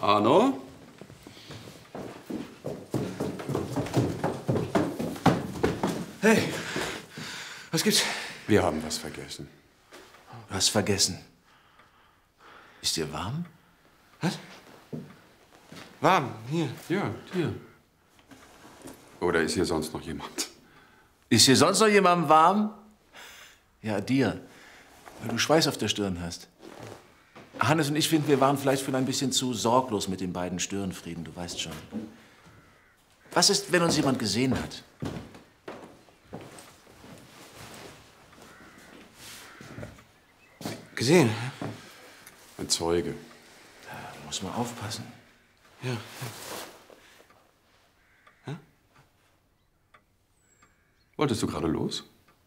Arno? Hey, was gibt's? Wir haben was vergessen. Was vergessen? Ist dir warm? Was? Warm, hier. Ja, hier. Oder ist hier sonst noch jemand? Ist hier sonst noch jemandem warm? Ja, dir. Weil du Schweiß auf der Stirn hast. Hannes und ich finden, wir waren vielleicht ein bisschen zu sorglos mit den beiden Störenfrieden, du weißt schon. Was ist, wenn uns jemand gesehen hat? Gesehen? Ein Zeuge. Da muss man aufpassen. Ja. Ja? Wolltest du gerade los?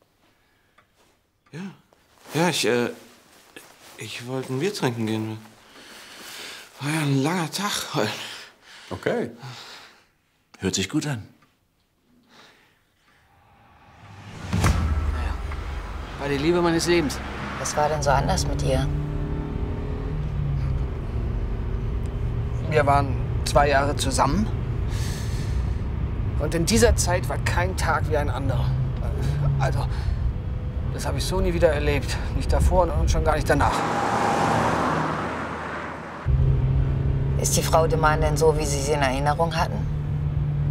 Ja. Ja, ich wollte ein Bier trinken gehen. War ja ein langer Tag heute. Okay. Hört sich gut an. Naja, war die Liebe meines Lebens. Was war denn so anders mit ihr? Wir waren 2 Jahre zusammen. Und in dieser Zeit war kein Tag wie ein anderer. Also, das habe ich so nie wieder erlebt. Nicht davor und schon gar nicht danach. Ist die Frau dem Mann denn so, wie Sie sie in Erinnerung hatten?